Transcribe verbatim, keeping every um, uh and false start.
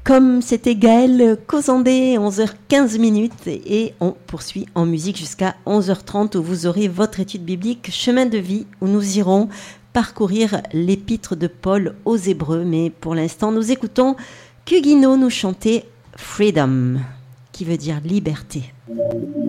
Comme c'était Gaël Cosandé, onze heures quinze minutes, et on poursuit en musique jusqu'à onze heures trente où vous aurez votre étude biblique Chemin de vie, où nous irons parcourir l'épître de Paul aux Hébreux. Mais pour l'instant, nous écoutons Kugino nous chanter Freedom, qui veut dire liberté.